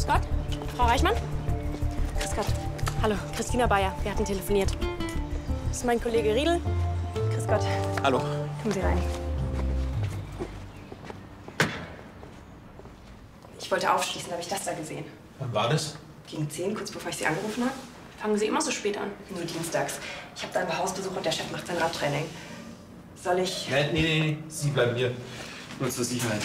Grüß Gott. Frau Reichmann? Grüß Gott. Hallo, Christina Bayer. Wir hatten telefoniert. Das ist mein Kollege Riedel. Grüß Gott. Hallo. Kommen Sie rein. Ich wollte aufschließen, da habe ich das da gesehen. Wann war das? Gegen 10, kurz bevor ich Sie angerufen habe. Fangen Sie immer so spät an? Nur dienstags. Ich habe da einen Hausbesuch und der Chef macht sein Radtraining. Soll ich... Nee. Sie bleiben hier. Nur zur Sicherheit.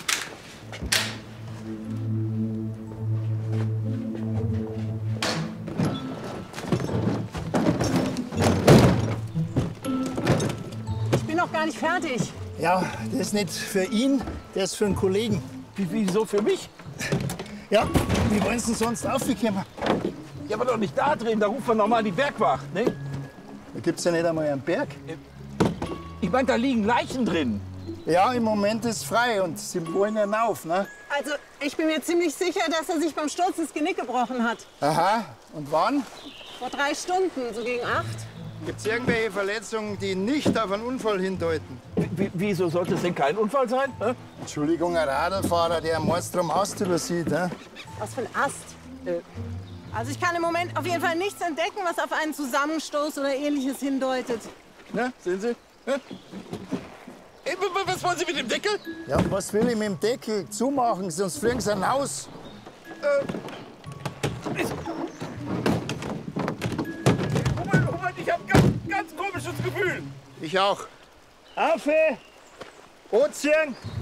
Ich bin noch gar nicht fertig. Ja, das ist nicht für ihn, das ist für einen Kollegen. Wieso für mich? Ja, wie wollen Sie denn sonst aufgekommen? Ja, aber doch nicht da drin, da rufen wir nochmal die Bergwacht, ne? Da gibt's ja nicht einmal einen Berg. Ich meine, da liegen Leichen drin. Ja, im Moment ist frei und Sie wollen ja rauf, ne? Also, ich bin mir ziemlich sicher, dass er sich beim Sturz das Genick gebrochen hat. Aha, und wann? Vor 3 Stunden, so gegen 8. Gibt's irgendwelche Verletzungen, die nicht auf einen Unfall hindeuten? Wieso sollte es denn kein Unfall sein? Ne? Entschuldigung, ein Radlfahrer, der einen Mordstrom Ast übersieht, ne? Was für ein Ast. Also ich kann im Moment auf jeden Fall nichts entdecken, was auf einen Zusammenstoß oder Ähnliches hindeutet. Ne? Sehen Sie? Ne? Was wollen Sie mit dem Deckel? Ja, was will ich mit dem Deckel zumachen, sonst fliegen Sie raus. Moment, ich habe ganz komisches Gefühl. Ich auch. Auf! Ozean!